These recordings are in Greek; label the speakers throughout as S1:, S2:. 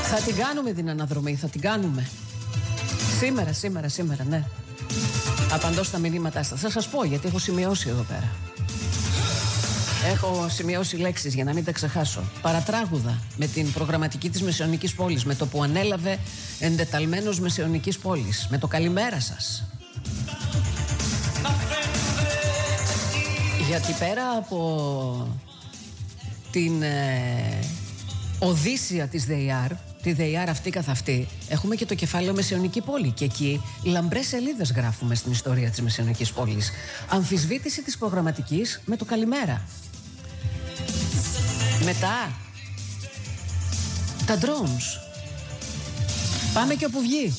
S1: Θα την κάνουμε την αναδρομή, θα την κάνουμε. Σήμερα, ναι. Απαντώ στα μηνύματά σας. Θα σας πω γιατί έχω σημειώσει εδώ πέρα. Έχω σημειώσει λέξεις για να μην τα ξεχάσω. Παρατράγουδα με την προγραμματική της Μεσαιωνικής Πόλης, με το που ανέλαβε εντεταλμένος Μεσαιωνικής Πόλης, με το καλημέρα σας. Γιατί πέρα από την Οδύσσια της ΔΕΙΑΡ, τη ΔΕΙΑΡ αυτή καθ' αυτή, έχουμε και το κεφάλαιο Μεσαιωνική Πόλη. Και εκεί λαμπρές σελίδες γράφουμε στην ιστορία της Μεσαιωνικής Πόλης. Αμφισβήτηση της προγραμματικής με το καλημέρα. Μετά τα drones. Πάμε και όπου βγει.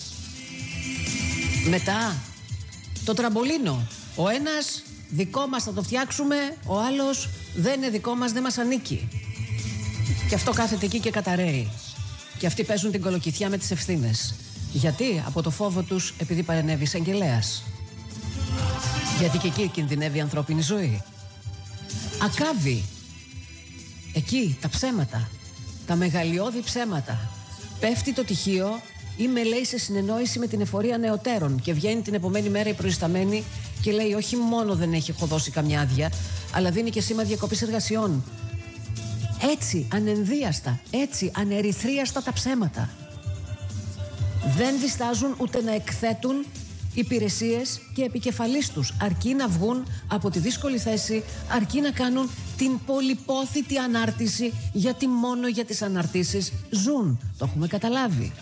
S1: Μετά το τραμπολίνο. Ο ένας δικό μας θα το φτιάξουμε, ο άλλος δεν είναι δικό μας, δεν μας ανήκει. Και αυτό κάθεται εκεί και καταραίει. Και αυτοί παίζουν την κολοκυθιά με τις ευθύνες. Γιατί? Από το φόβο τους, επειδή παρενέβη εισαγγελέας. Γιατί και εκεί κινδυνεύει η ανθρώπινη ζωή. Ακάβει. Εκεί τα ψέματα, τα μεγαλειώδη ψέματα. Πέφτει το τυχείο, είμαι λέει σε συνεννόηση με την εφορία νεωτέρων και βγαίνει την επομένη μέρα η προϊσταμένη και λέει όχι μόνο δεν έχω δώσει καμιά άδεια, αλλά δίνει και σήμα διακοπής εργασιών. Έτσι ανενδίαστα, έτσι ανερυθρίαστα τα ψέματα. Δεν διστάζουν ούτε να εκθέτουν υπηρεσίες και επικεφαλής τους, αρκεί να βγουν από τη δύσκολη θέση, αρκεί να κάνουν την πολυπόθητη ανάρτηση, γιατί μόνο για τις αναρτήσεις ζουν. Το έχουμε καταλάβει.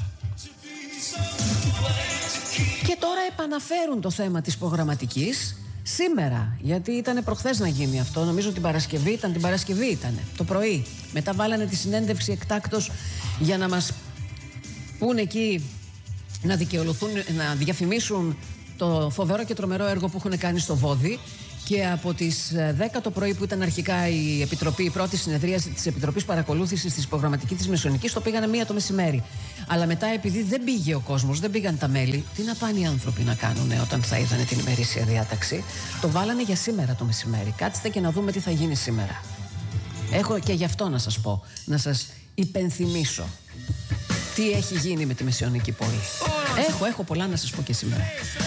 S1: Και τώρα επαναφέρουν το θέμα της προγραμματικής σήμερα, γιατί ήταν προχθές να γίνει αυτό. Νομίζω την Παρασκευή ήταν, το πρωί. Μετά βάλανε τη συνέντευξη εκτάκτως για να μας πούνε εκεί, να δικαιολογηθούν, να διαφημίσουν το φοβερό και τρομερό έργο που έχουν κάνει στο Βόδι. Και από τις 10 το πρωί που ήταν αρχικά η πρώτη συνεδρίαση της Επιτροπής Παρακολούθησης της προγραμματικής της Μεσαιωνικής, το πήγανε 1 το μεσημέρι. Αλλά μετά, επειδή δεν πήγε ο κόσμος, δεν πήγαν τα μέλη, τι να πάνε οι άνθρωποι να κάνουν όταν θα είδανε την ημερήσια διάταξη, το βάλανε για σήμερα το μεσημέρι. Κάτσετε και να δούμε τι θα γίνει σήμερα. Έχω και γι' αυτό να σας πω, να σας υπενθυμίσω τι έχει γίνει με τη Μεσαιωνική Πόλη. Έχω πολλά να σας πω και σήμερα.